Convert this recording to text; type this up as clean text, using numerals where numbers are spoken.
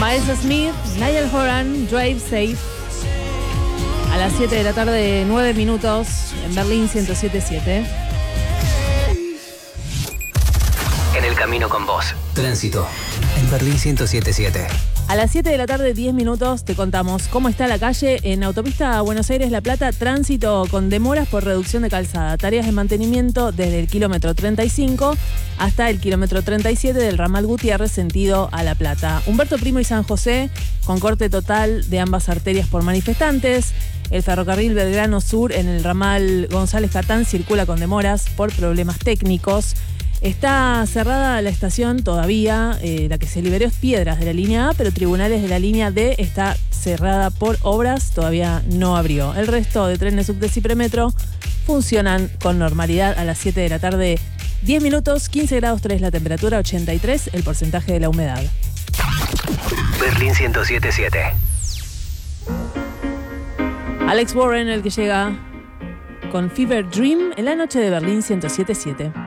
Miles Smith, Niall Horan, Drive Safe. A las 7 de la tarde, 9 minutos, en Berlín 107.7. En el camino con vos. Tránsito. En Berlín 107.7. A las 7 de la tarde, 10 minutos, te contamos cómo está la calle en Autopista Buenos Aires-La Plata. Tránsito con demoras por reducción de calzada. Tareas de mantenimiento desde el kilómetro 35 hasta el kilómetro 37 del ramal Gutiérrez, sentido a La Plata. Humberto Primo y San José, con corte total de ambas arterias por manifestantes. El ferrocarril Belgrano Sur en el ramal González Catán circula con demoras por problemas técnicos. Está cerrada la estación todavía, la que se liberó es Piedras de la línea A, pero Tribunales de la línea D está cerrada por obras, todavía no abrió. El resto de trenes subte y premetro funcionan con normalidad. A las 7 de la tarde, 10 minutos, 15 grados 3 la temperatura, 83 el porcentaje de la humedad. Berlín 107.7. Alex Warren, el que llega con Fever Dream en la noche de Berlín 107.7.